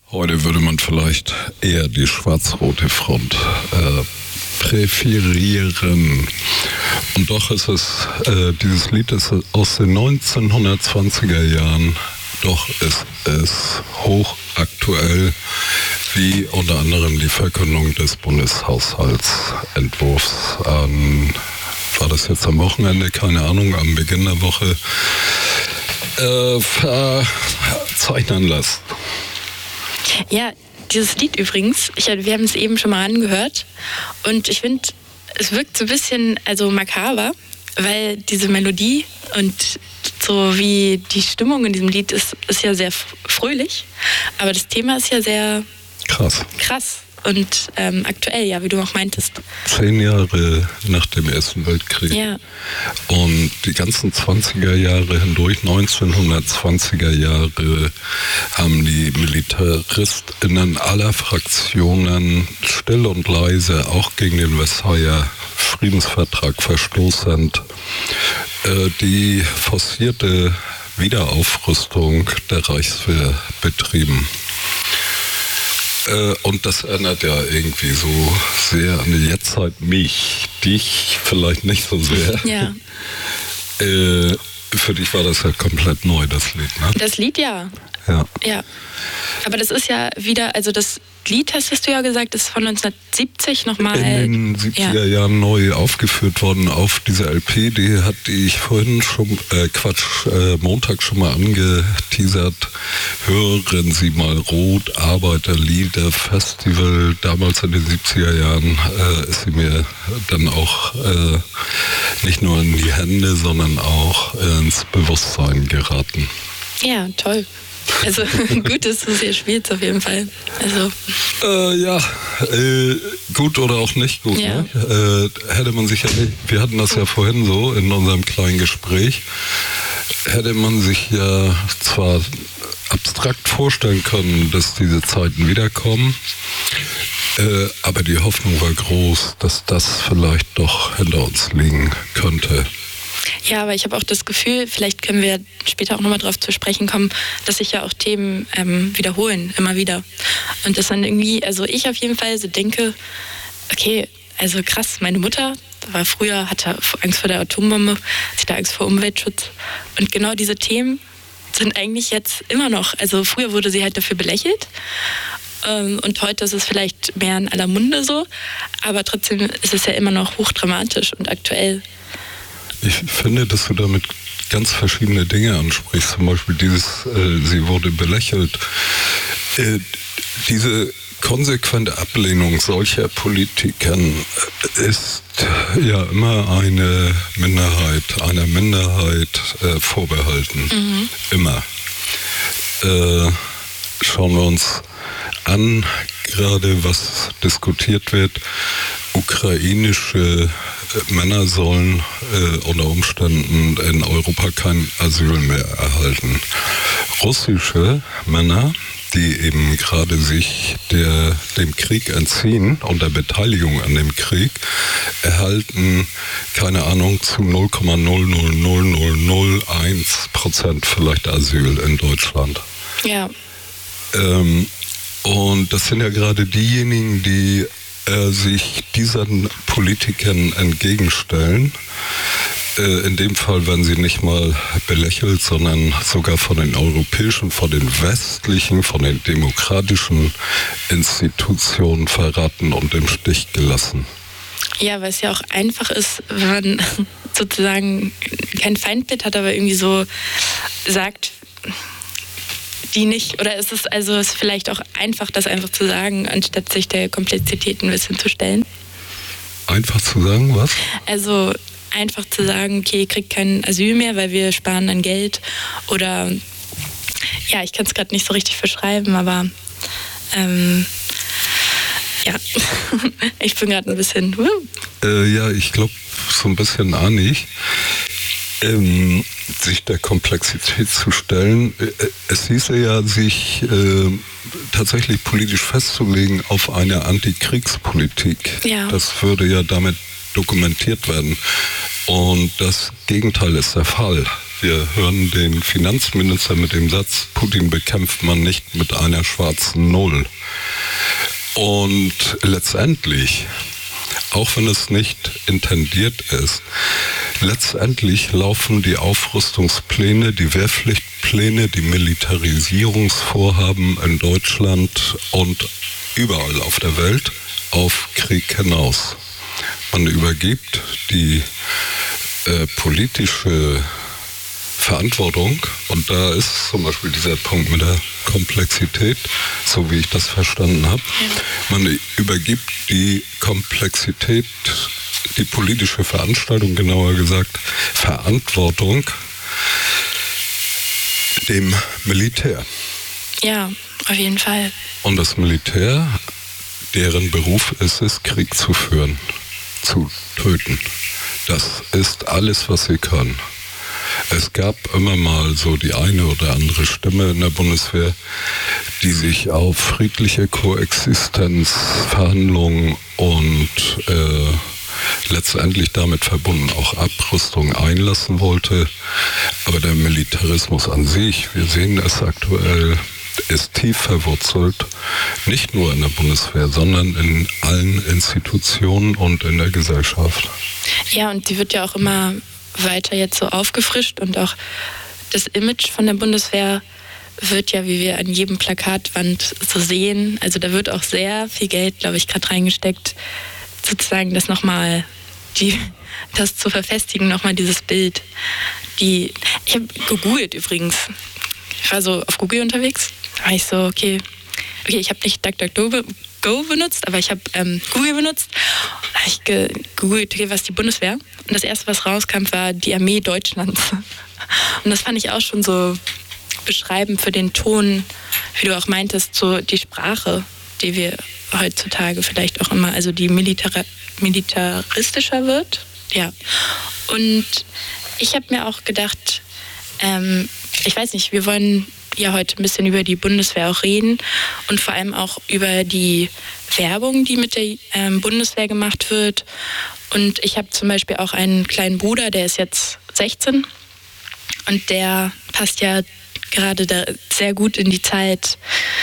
Heute würde man vielleicht eher die schwarz-rote Front präferieren. Und doch ist es, dieses Lied ist aus den 1920er Jahren, doch ist es hochaktuell, wie unter anderem die Verkündung des Bundeshaushaltsentwurfs war das jetzt am Wochenende, keine Ahnung, am Beginn der Woche, verzeichnen lässt. Ja, dieses Lied übrigens, wir haben es eben schon mal angehört und ich finde, es wirkt so ein bisschen makaber, weil diese Melodie und so wie die Stimmung in diesem Lied ist ja sehr fröhlich, aber das Thema ist ja sehr krass und aktuell, ja, wie du auch meintest. 10 Jahre nach dem Ersten Weltkrieg. Ja. Und die ganzen 20er Jahre hindurch, 1920er Jahre, haben die MilitaristInnen aller Fraktionen still und leise, auch gegen den Versailler Friedensvertrag verstoßend, die forcierte Wiederaufrüstung der Reichswehr betrieben. Und das erinnert ja irgendwie so sehr an die Jetztzeit dich vielleicht nicht so sehr. Ja. Für dich war das ja komplett neu, das Lied, ne? Das Lied, ja. Ja. Aber das ist ja wieder, also das Lied, hast du ja gesagt, ist von 1970 nochmal. In den 70er Jahren neu aufgeführt worden auf dieser LP, die hatte ich vorhin schon, Montag schon mal angeteasert. Hören Sie mal Rot, Arbeiterlieder, Festival. Damals in den 70er Jahren ist sie mir dann auch nicht nur in die Hände, sondern auch ins Bewusstsein geraten. Ja, toll. Also gut, dass du es hier spielst auf jeden Fall. Also. Gut oder auch nicht gut. Ja. Ne? Hätte man sich ja nicht, wir hatten das ja vorhin so in unserem kleinen Gespräch, hätte man sich ja zwar abstrakt vorstellen können, dass diese Zeiten wiederkommen, aber die Hoffnung war groß, dass das vielleicht doch hinter uns liegen könnte. Ja, aber ich habe auch das Gefühl, vielleicht können wir später auch nochmal drauf zu sprechen kommen, dass sich ja auch Themen wiederholen, immer wieder. Und dass dann irgendwie, also ich auf jeden Fall so denke, okay, also krass, meine Mutter hatte Angst vor der Atombombe, sie hatte Angst vor Umweltschutz. Und genau diese Themen sind eigentlich jetzt immer noch, also früher wurde sie halt dafür belächelt. Und heute ist es vielleicht mehr in aller Munde so, aber trotzdem ist es ja immer noch hochdramatisch und aktuell. Ich finde, dass du damit ganz verschiedene Dinge ansprichst. Zum Beispiel sie wurde belächelt. Diese konsequente Ablehnung solcher Politikern ist ja immer einer Minderheit vorbehalten. Mhm. Immer. Schauen wir uns an, gerade was diskutiert wird. Ukrainische Männer sollen unter Umständen in Europa kein Asyl mehr erhalten. Russische Männer, die eben gerade sich dem Krieg entziehen und der Beteiligung an dem Krieg, erhalten, keine Ahnung, zu 0,00001% vielleicht Asyl in Deutschland. Ja. Und das sind ja gerade diejenigen, die sich diesen Politikern entgegenstellen. In dem Fall werden sie nicht mal belächelt, sondern sogar von den europäischen, von den westlichen, von den demokratischen Institutionen verraten und im Stich gelassen. Ja, weil es ja auch einfach ist, wenn man sozusagen kein Feindbild hat, aber irgendwie so sagt, die nicht, oder ist es vielleicht auch einfach, das einfach zu sagen, anstatt sich der Komplexität ein bisschen zu stellen? Einfach zu sagen, was? Also einfach zu sagen, okay, ihr kriegt kein Asyl mehr, weil wir sparen an Geld, oder ja, ich kann es gerade nicht so richtig beschreiben, aber ja, ich bin gerade ein bisschen ja, ich glaube, so ein bisschen ahnig. Sich der Komplexität zu stellen. Es hieße ja, sich tatsächlich politisch festzulegen auf eine Antikriegspolitik. Ja. Das würde ja damit dokumentiert werden. Und das Gegenteil ist der Fall. Wir hören den Finanzminister mit dem Satz, Putin bekämpft man nicht mit einer schwarzen Null. Und letztendlich, auch wenn es nicht intendiert ist, letztendlich laufen die Aufrüstungspläne, die Wehrpflichtpläne, die Militarisierungsvorhaben in Deutschland und überall auf der Welt auf Krieg hinaus. Man übergibt die politische Verantwortung, und da ist zum Beispiel dieser Punkt mit der Komplexität, so wie ich das verstanden habe. Man übergibt die Komplexität, die politische Veranstaltung, genauer gesagt, Verantwortung dem Militär. Ja, auf jeden Fall. Und das Militär, deren Beruf ist es, Krieg zu führen, zu töten. Das ist alles, was sie können. Es gab immer mal so die eine oder andere Stimme in der Bundeswehr, die sich auf friedliche Koexistenz, Verhandlungen und letztendlich damit verbunden auch Abrüstung einlassen wollte. Aber der Militarismus an sich, wir sehen es aktuell, ist tief verwurzelt, nicht nur in der Bundeswehr, sondern in allen Institutionen und in der Gesellschaft. Ja, und die wird ja auch immer weiter jetzt so aufgefrischt, und auch das Image von der Bundeswehr wird ja, wie wir an jedem Plakatwand so sehen, also da wird auch sehr viel Geld, glaube ich, gerade reingesteckt, sozusagen das nochmal, das zu verfestigen, nochmal dieses Bild. Ich habe gegoogelt übrigens. Ich war so auf Google unterwegs, da war ich so, okay, ich habe nicht DuckDuckGo benutzt, aber ich habe Google benutzt. Da habe ich gegoogelt, okay, was ist die Bundeswehr? Und das erste, was rauskam, war die Armee Deutschlands. Und das fand ich auch schon so beschreibend für den Ton, wie du auch meintest, so die Sprache, die wir heutzutage vielleicht auch immer, also die militaristischer wird. Ja. Und ich habe mir auch gedacht, ich weiß nicht, wir wollen ja heute ein bisschen über die Bundeswehr auch reden und vor allem auch über die Werbung, die mit der Bundeswehr gemacht wird. Und ich habe zum Beispiel auch einen kleinen Bruder, der ist jetzt 16 und der passt ja gerade da sehr gut in die Zeit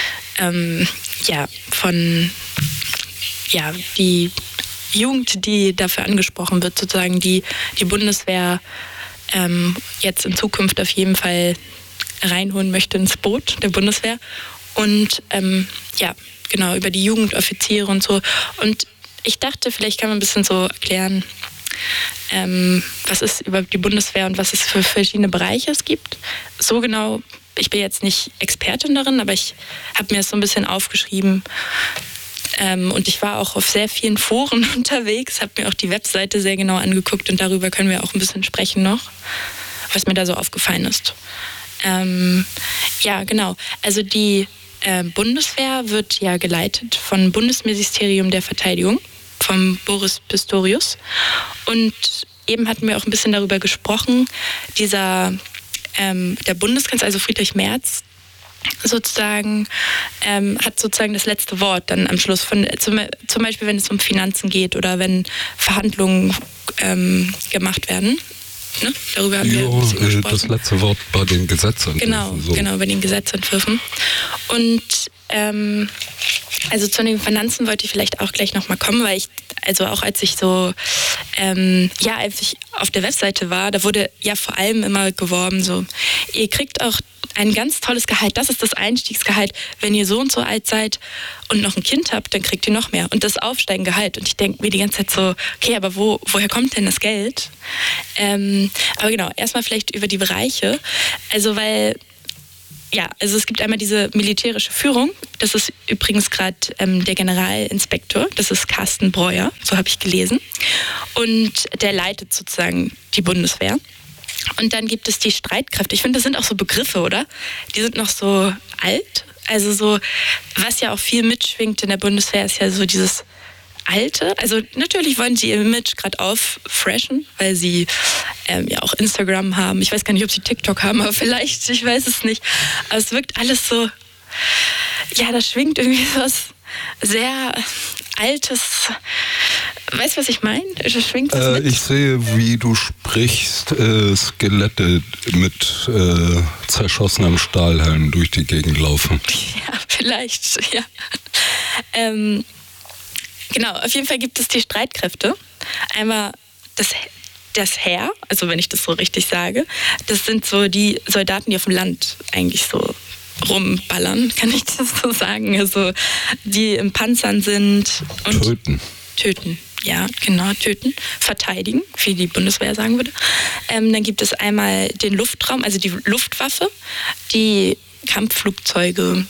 von die Jugend, die dafür angesprochen wird, sozusagen die Bundeswehr jetzt in Zukunft auf jeden Fall reinholen möchte ins Boot der Bundeswehr. Und genau, über die Jugendoffiziere und so. Und ich dachte, vielleicht kann man ein bisschen so erklären, was ist überhaupt die Bundeswehr und was es für verschiedene Bereiche es gibt. So genau, ich bin jetzt nicht Expertin darin, aber ich habe mir das so ein bisschen aufgeschrieben. Und ich war auch auf sehr vielen Foren unterwegs, habe mir auch die Webseite sehr genau angeguckt und darüber können wir auch ein bisschen sprechen noch, was mir da so aufgefallen ist. Ja, genau. Also die Bundeswehr wird ja geleitet vom Bundesministerium der Verteidigung, vom Boris Pistorius. Und eben hatten wir auch ein bisschen darüber gesprochen, der Bundeskanzler, also Friedrich Merz, sozusagen hat sozusagen das letzte Wort dann am Schluss zum Beispiel, wenn es um Finanzen geht oder wenn Verhandlungen gemacht werden. Ne? Darüber haben wir ein bisschen gesprochen. Das letzte Wort bei den Gesetzentwürfen. Genau, bei den Gesetzentwürfen. Und also zu den Finanzen wollte ich vielleicht auch gleich nochmal kommen, weil als ich auf der Webseite war, da wurde ja vor allem immer geworben, so, ihr kriegt auch ein ganz tolles Gehalt, das ist das Einstiegsgehalt. Wenn ihr so und so alt seid und noch ein Kind habt, dann kriegt ihr noch mehr. Und das aufsteigende Gehalt. Und ich denke mir die ganze Zeit so, okay, aber woher kommt denn das Geld? Aber genau, erstmal vielleicht über die Bereiche. Also es gibt einmal diese militärische Führung. Das ist übrigens gerade der Generalinspektor. Das ist Carsten Breuer, so habe ich gelesen. Und der leitet sozusagen die Bundeswehr. Und dann gibt es die Streitkräfte. Ich finde, das sind auch so Begriffe, oder? Die sind noch so alt. Also so, was ja auch viel mitschwingt in der Bundeswehr, ist ja so dieses Alte. Also natürlich wollen sie ihr Image gerade auffreshen, weil sie ja auch Instagram haben. Ich weiß gar nicht, ob sie TikTok haben, aber vielleicht, ich weiß es nicht. Aber es wirkt alles so, ja, da schwingt irgendwie was sehr Altes Weißt du, was ich meine? Schwingt das mit? Ich sehe, wie du sprichst, Skelette mit zerschossenem Stahlhelm durch die Gegend laufen. Ja, vielleicht, ja. Genau, auf jeden Fall gibt es die Streitkräfte. Einmal das Heer, also wenn ich das so richtig sage, das sind so die Soldaten, die auf dem Land eigentlich so rumballern, kann ich das so sagen? Also die im Panzern sind und töten. Ja, genau, töten, verteidigen, wie die Bundeswehr sagen würde. Dann gibt es einmal den Luftraum, also die Luftwaffe, die Kampfflugzeuge,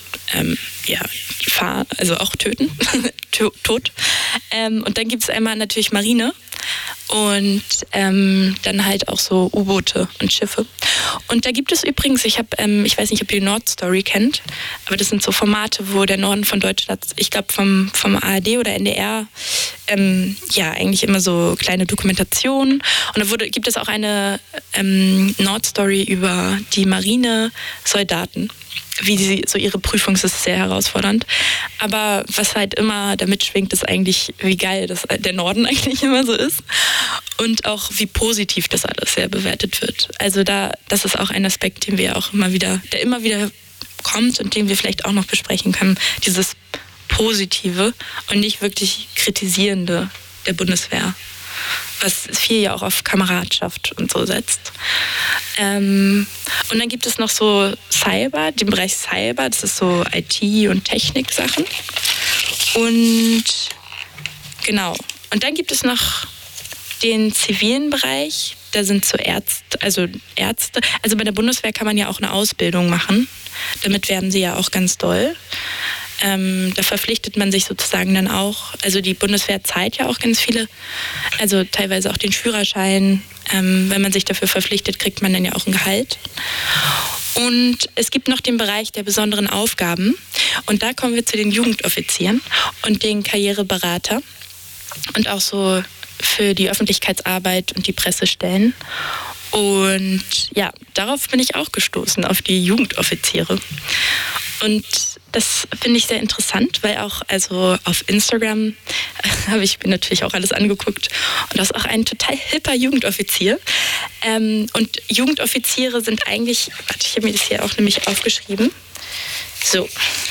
also auch töten, tot. Und dann gibt es einmal natürlich Marine und dann halt auch so U-Boote und Schiffe. Und da gibt es übrigens, ich weiß nicht, ob ihr Nordstory kennt, aber das sind so Formate, wo der Norden von Deutschland, ich glaube vom ARD oder NDR, eigentlich immer so kleine Dokumentationen. Und da gibt es auch eine Nordstory über die Marinesoldaten, wie sie so ihre Prüfung, das ist sehr herausfordernd. Aber was halt immer damit schwingt, ist eigentlich, wie geil der Norden eigentlich immer so ist. Und auch wie positiv das alles sehr bewertet wird. Also das ist auch ein Aspekt, den wir auch immer wieder kommt und den wir vielleicht auch noch besprechen können. Dieses Positive und nicht wirklich Kritisierende der Bundeswehr. Was viel ja auch auf Kameradschaft und so setzt. Und dann gibt es noch so Cyber, den Bereich Cyber, das ist so IT- und Technik-Sachen. Und genau. Und dann gibt es noch den zivilen Bereich, da sind so Ärzte. Also bei der Bundeswehr kann man ja auch eine Ausbildung machen. Damit werben sie ja auch ganz doll. Da verpflichtet man sich sozusagen dann auch, also die Bundeswehr zahlt ja auch ganz viele, also teilweise auch den Führerschein. Wenn man sich dafür verpflichtet, kriegt man dann ja auch ein Gehalt. Und es gibt noch den Bereich der besonderen Aufgaben. Und da kommen wir zu den Jugendoffizieren und den Karriereberater und auch so für die Öffentlichkeitsarbeit und die Pressestellen. Und ja, darauf bin ich auch gestoßen, auf die Jugendoffiziere. Und das finde ich sehr interessant, weil auch also auf Instagram habe ich mir natürlich auch alles angeguckt. Und das ist auch ein total hipper Jugendoffizier. Und Jugendoffiziere sind eigentlich, ich habe mir das hier auch nämlich aufgeschrieben. So.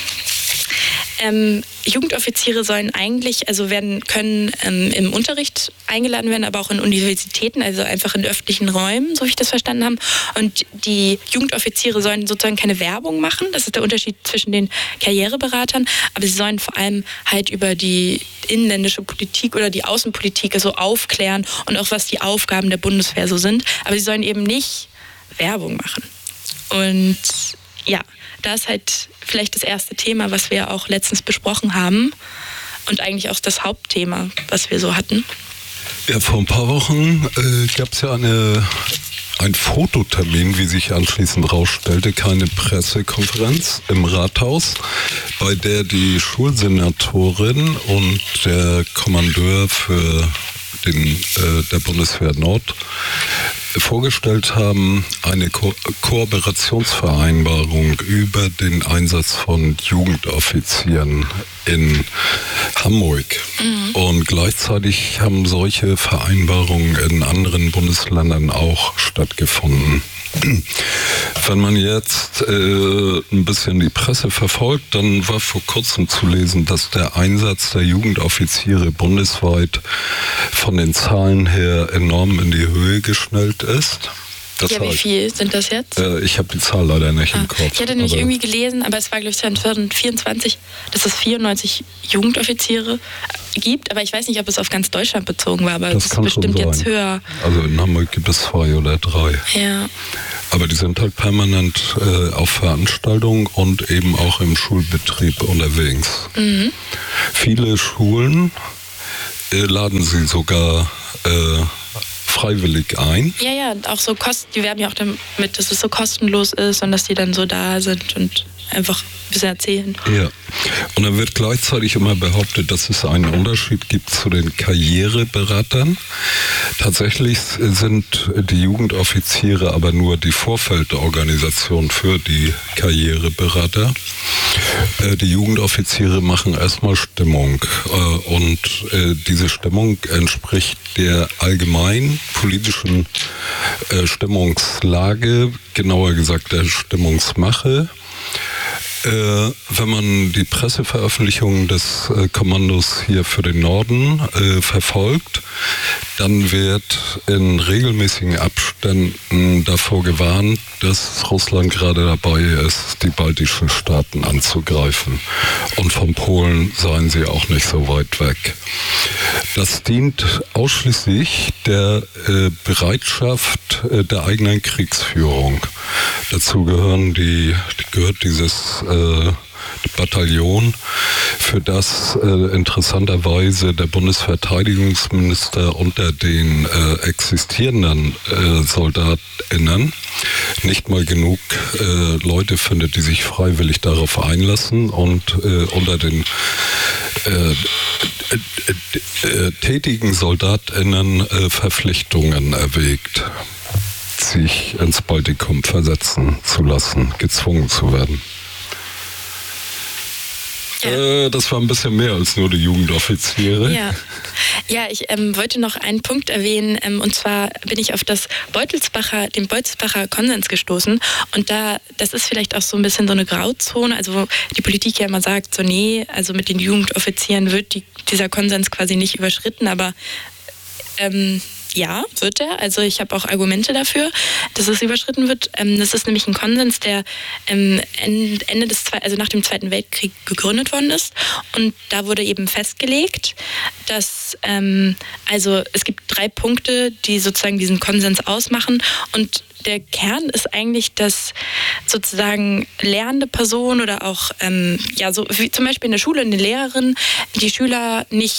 Jugendoffiziere sollen eigentlich, also können im Unterricht eingeladen werden, aber auch in Universitäten, also einfach in öffentlichen Räumen, so wie ich das verstanden habe. Und die Jugendoffiziere sollen sozusagen keine Werbung machen, das ist der Unterschied zwischen den Karriereberatern, aber sie sollen vor allem halt über die inländische Politik oder die Außenpolitik so aufklären und auch was die Aufgaben der Bundeswehr so sind, aber sie sollen eben nicht Werbung machen. Und ja, da ist halt vielleicht das erste Thema, was wir auch letztens besprochen haben und eigentlich auch das Hauptthema, was wir so hatten. Ja, vor ein paar Wochen gab es ja ein Fototermin, wie sich anschließend rausstellte, keine Pressekonferenz im Rathaus, bei der die Schulsenatorin und der Kommandeur für der Bundeswehr Nord vorgestellt haben, eine Kooperationsvereinbarung über den Einsatz von Jugendoffizieren in Hamburg. Mhm. Und gleichzeitig haben solche Vereinbarungen in anderen Bundesländern auch stattgefunden. Wenn man jetzt ein bisschen die Presse verfolgt, dann war vor kurzem zu lesen, dass der Einsatz der Jugendoffiziere bundesweit von den Zahlen her enorm in die Höhe geschnellt ist. Das ja, wie viel sind das jetzt? Ich habe die Zahl leider nicht im Kopf. Ich hatte nämlich irgendwie gelesen, aber es war, glaube ich, 2024, dass es 94 Jugendoffiziere gibt. Aber ich weiß nicht, ob es auf ganz Deutschland bezogen war, aber es ist bestimmt jetzt höher. Also in Hamburg gibt es 2 oder 3. Ja. Aber die sind halt permanent auf Veranstaltungen und eben auch im Schulbetrieb unterwegs. Mhm. Viele Schulen laden sie sogar freiwillig ein. Ja, auch so die werben ja auch damit, dass es so kostenlos ist und dass die dann so da sind und einfach ein bisschen erzählen. Ja, und dann wird gleichzeitig immer behauptet, dass es einen Unterschied gibt zu den Karriereberatern. Tatsächlich sind die Jugendoffiziere aber nur die Vorfeldorganisation für die Karriereberater. Die Jugendoffiziere machen erstmal Stimmung und diese Stimmung entspricht der allgemeinen politischen Stimmungslage, genauer gesagt der Stimmungsmache. Wenn man die Presseveröffentlichungen des Kommandos hier für den Norden verfolgt, dann wird in regelmäßigen Abständen davor gewarnt, dass Russland gerade dabei ist, die baltischen Staaten anzugreifen. Und von Polen seien sie auch nicht so weit weg. Das dient ausschließlich der Bereitschaft der eigenen Kriegsführung. Dazu gehört dieses Bataillon, für das interessanterweise der Bundesverteidigungsminister unter den existierenden SoldatInnen nicht mal genug Leute findet, die sich freiwillig darauf einlassen und unter den tätigen SoldatInnen Verpflichtungen erwägt, sich ins Baltikum versetzen zu lassen, gezwungen zu werden. Ja. Das war ein bisschen mehr als nur die Jugendoffiziere. Ja, ich wollte noch einen Punkt erwähnen, und zwar bin ich auf den Beutelsbacher Konsens gestoßen und das ist vielleicht auch so ein bisschen so eine Grauzone, also wo die Politik ja immer sagt, so nee, also mit den Jugendoffizieren wird dieser Konsens quasi nicht überschritten, aber ja, wird er. Also ich habe auch Argumente dafür, dass es überschritten wird. Das ist nämlich ein Konsens, der nach dem Zweiten Weltkrieg gegründet worden ist. Und da wurde eben festgelegt, dass also es gibt 3 Punkte, die sozusagen diesen Konsens ausmachen. Und der Kern ist eigentlich, dass sozusagen lernende Personen oder auch, so wie zum Beispiel in der Schule eine Lehrerin, die Schüler nicht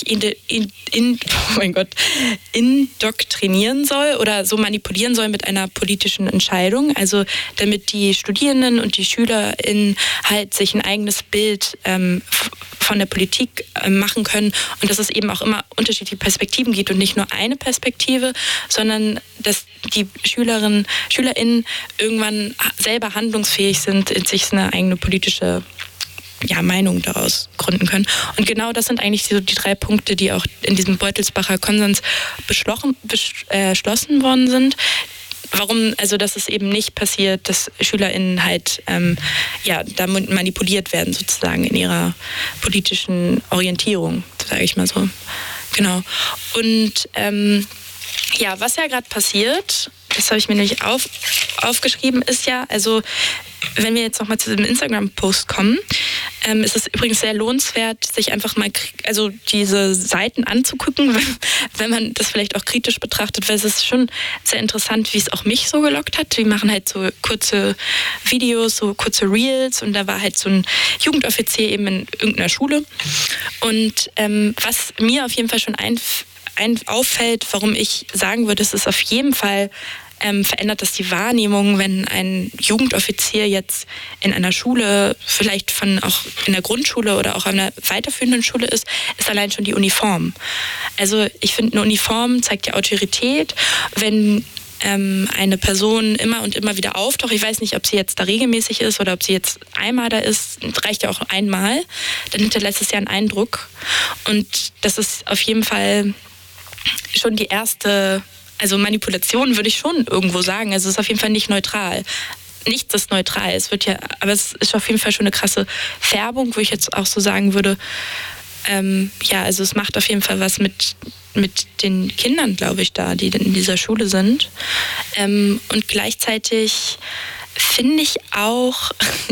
indoktrinieren soll oder so manipulieren soll mit einer politischen Entscheidung. Also damit die Studierenden und die SchülerInnen halt sich ein eigenes Bild von der Politik machen können und dass es eben auch immer unterschiedliche Perspektiven gibt und nicht nur eine Perspektive, sondern dass die SchülerInnen irgendwann selber handlungsfähig sind, sich eine eigene politische Meinung daraus gründen können. Und genau das sind eigentlich so die 3 Punkte, die auch in diesem Beutelsbacher Konsens beschlossen worden sind. Warum, also dass es eben nicht passiert, dass SchülerInnen halt da manipuliert werden sozusagen in ihrer politischen Orientierung, sage ich mal so. Genau. Und was ja gerade passiert, das habe ich mir nämlich aufgeschrieben, ist ja, also wenn wir jetzt nochmal zu diesem Instagram-Post kommen, ist es übrigens sehr lohnenswert, sich einfach mal diese Seiten anzugucken, wenn man das vielleicht auch kritisch betrachtet, weil es ist schon sehr interessant, wie es auch mich so gelockt hat. Wir machen halt so kurze Videos, so kurze Reels und da war halt so ein Jugendoffizier eben in irgendeiner Schule. Und was mir auf jeden Fall schon auffällt, warum ich sagen würde, es ist auf jeden Fall verändert das die Wahrnehmung, wenn ein Jugendoffizier jetzt in einer Schule, vielleicht auch in der Grundschule oder auch an einer weiterführenden Schule ist allein schon die Uniform. Also ich finde, eine Uniform zeigt ja Autorität. Wenn eine Person immer und immer wieder auftaucht, ich weiß nicht, ob sie jetzt da regelmäßig ist oder ob sie jetzt einmal da ist, reicht ja auch einmal, dann hinterlässt es ja einen Eindruck. Und das ist auf jeden Fall schon die erste, also Manipulation würde ich schon irgendwo sagen. Also es ist auf jeden Fall nicht neutral. Nichts ist neutral. Aber es ist auf jeden Fall schon eine krasse Färbung, wo ich jetzt auch so sagen würde, also es macht auf jeden Fall was mit den Kindern, glaube ich, da, die in dieser Schule sind. Und gleichzeitig finde ich auch,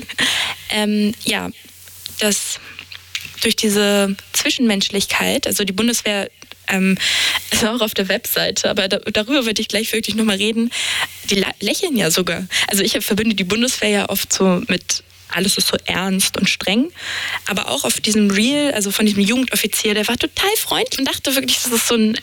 dass durch diese Zwischenmenschlichkeit, also die Bundeswehr ist auch auf der Webseite, aber darüber würde ich gleich wirklich nochmal reden. Die lächeln ja sogar. Also ich verbinde die Bundeswehr ja oft so mit, alles ist so ernst und streng. Aber auch auf diesem Reel, also von diesem Jugendoffizier, der war total freundlich und dachte wirklich, das ist so ein